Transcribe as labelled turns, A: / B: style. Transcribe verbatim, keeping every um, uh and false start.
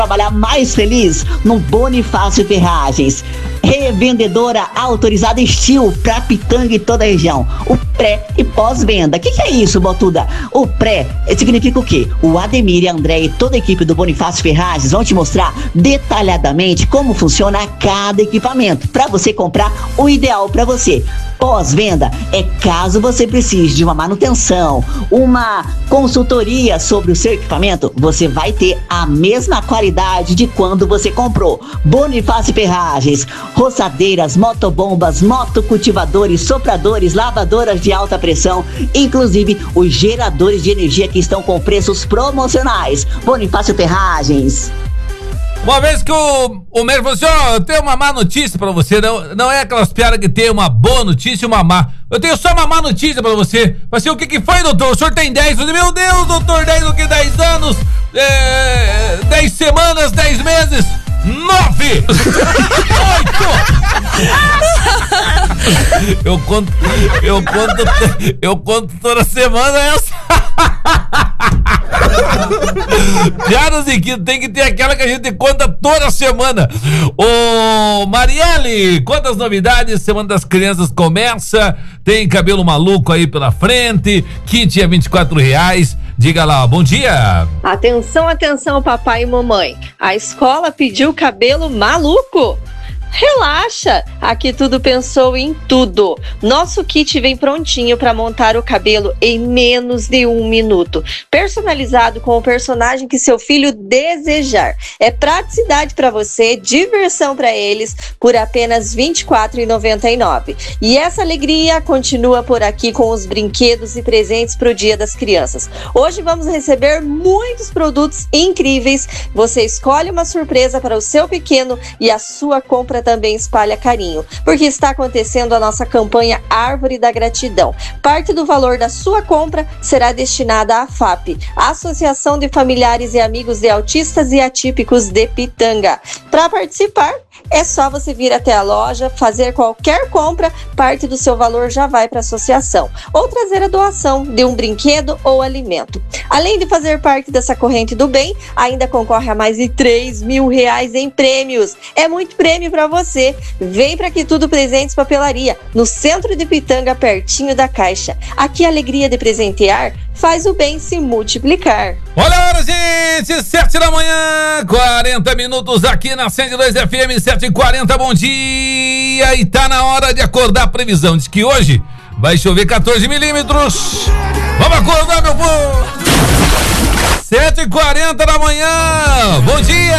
A: trabalhar mais feliz no Bonifácio Ferragens. Revendedora autorizada Estil para Pitanga e toda a região. O pré e pós-venda. O que, que é isso, Botuda? O pré significa o quê? O Ademir e a André e toda a equipe do Bonifácio Ferragens vão te mostrar detalhadamente como funciona cada equipamento para você comprar o ideal para você. Pós-venda é caso você precise de uma manutenção, uma consultoria sobre o seu equipamento, você vai ter a mesma qualidade de quando você comprou. Bonifácio Ferragens, roçadeiras, motobombas, motocultivadores, sopradores, lavadoras de alta pressão, inclusive os geradores de energia que estão com preços promocionais. Bonifácio Ferragens.
B: Uma vez que o, o médico falou assim, ó, oh, eu tenho uma má notícia pra você, não, não é aquelas piadas que tem uma boa notícia e uma má. Eu tenho só uma má notícia pra você. Falei assim, o que que foi, doutor? O senhor tem dez? Eu falei, meu Deus, doutor, dez o que? dez anos? É, dez semanas, dez meses? nove! oito! Eu conto, eu conto, eu conto toda semana essa. Piadas e que tem que ter aquela que a gente conta toda semana. Ô Marielle, quantas novidades? Semana das Crianças começa. Tem cabelo maluco aí pela frente. Kit é vinte e quatro reais. Diga lá, bom dia.
C: Atenção, atenção, papai e mamãe. A escola pediu cabelo maluco. Relaxa, aqui tudo pensou em tudo. Nosso kit vem prontinho para montar o cabelo em menos de um minuto, personalizado com o personagem que seu filho desejar. É praticidade para você, diversão para eles, por apenas vinte e quatro reais e noventa e nove centavos. E essa alegria continua por aqui com os brinquedos e presentes para o Dia das Crianças. Hoje vamos receber muitos produtos incríveis. Você escolhe uma surpresa para o seu pequeno e a sua compra também espalha carinho, porque está acontecendo a nossa campanha Árvore da Gratidão. Parte do valor da sua compra será destinada à F A P, Associação de Familiares e Amigos de Autistas e Atípicos de Pitanga. Para participar, é só você vir até a loja, fazer qualquer compra, parte do seu valor já vai para a associação, ou trazer a doação de um brinquedo ou alimento. Além de fazer parte dessa corrente do bem, ainda concorre a mais de três mil reais em prêmios. É muito prêmio para você. Vem para Aqui Tudo Presentes Papelaria, no centro de Pitanga, pertinho da Caixa. Aqui a alegria de presentear faz o bem se multiplicar.
B: Olha a hora, gente! sete da manhã, quarenta minutos aqui na cento e dois F M, sete e quarenta, bom dia! E tá na hora de acordar. A previsão diz que hoje vai chover quatorze milímetros. Vamos acordar, meu povo! sete e quarenta da manhã, bom dia!